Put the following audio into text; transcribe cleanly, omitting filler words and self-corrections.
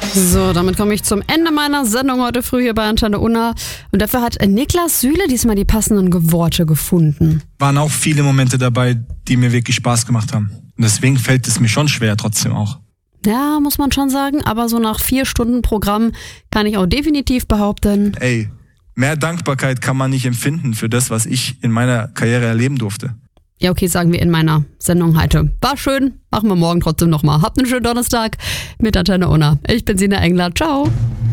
So, damit komme ich zum Ende meiner Sendung heute früh hier bei Antenne Unna. Und dafür hat Niklas Süle diesmal die passenden Worte gefunden. Waren auch viele Momente dabei, die mir wirklich Spaß gemacht haben. Und deswegen fällt es mir schon schwer, trotzdem auch. Ja, muss man schon sagen. Aber so nach 4 Stunden Programm kann ich auch definitiv behaupten. Ey, mehr Dankbarkeit kann man nicht empfinden für das, was ich in meiner Karriere erleben durfte. Ja, okay, sagen wir in meiner Sendung heute. War schön, machen wir morgen trotzdem nochmal. Habt einen schönen Donnerstag mit Antenne Unna. Ich bin Sina Engler, ciao.